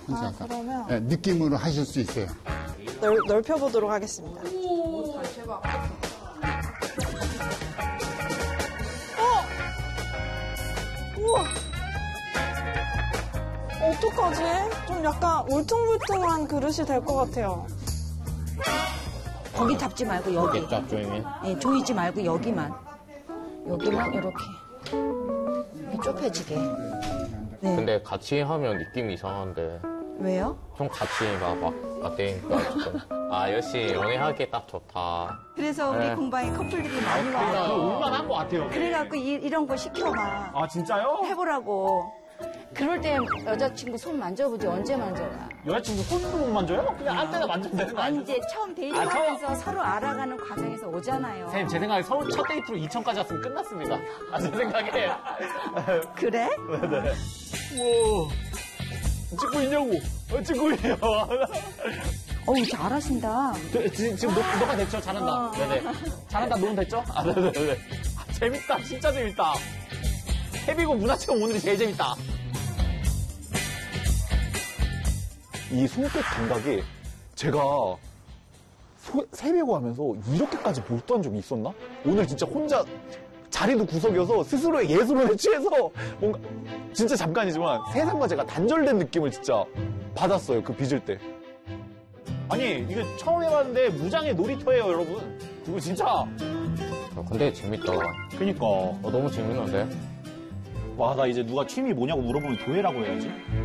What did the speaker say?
혼자서. 그러면 네, 느낌으로 하실 수 있어요. 넓혀보도록 하겠습니다. 오, 대박. 우와! 어떡하지? 좀 약간 울퉁불퉁한 그릇이 될 것 같아요. 거기 잡지 말고 여기. 됐죠, 조용히. 예, 조이지 말고 여기만. 여기만 이렇게. 이렇게 좁혀지게. 네. 근데 같이 하면 느낌이 이상한데. 왜요? 형 같이가 막 맞대니까 조금. 아, 역시 연애하기에 딱 좋다. 그래서 우리 네. 공방에 커플들이 많이 와요. 올만한 것 같아요. 그래갖고 이런 거 시켜봐. 아, 진짜요? 해보라고. 그럴 때 여자친구 손 만져보지 언제 만져요? 여자친구 손도 못 만져요? 그냥 할 때나 만지면 되는 거 아니, 아니에요? 이제 처음 데이트하면서 서로 알아가는 과정에서 오잖아요. 선생님, 제 생각에 서울 첫 데이트로 2천까지 왔으면 끝났습니다. 아, 제 생각에. 그래? 네네. 우와. 찍고 있냐고. 찍고 있네요. 어우, 잘하신다. 지금 녹화 됐죠? 잘한다. 네네. 잘한다, 녹음 됐죠? 아, 네네네. 재밌다. 진짜 재밌다. 헤비고 문화체험 오늘이 제일 재밌다. 이 손끝 감각이 제가 세배고 하면서 이렇게까지 몰두한 적이 있었나? 오늘 진짜 혼자 자리도 구석이어서 스스로의 예술원에 취해서 뭔가 진짜 잠깐이지만 세상과 제가 단절된 느낌을 진짜 받았어요. 그 빚을 때. 아니 이게 처음 해봤는데 무장의 놀이터예요, 여러분. 이거 진짜. 근데 재밌다. 그니까. 너무 재밌는데? 와, 나 이제 누가 취미 뭐냐고 물어보면 교회라고 해야지.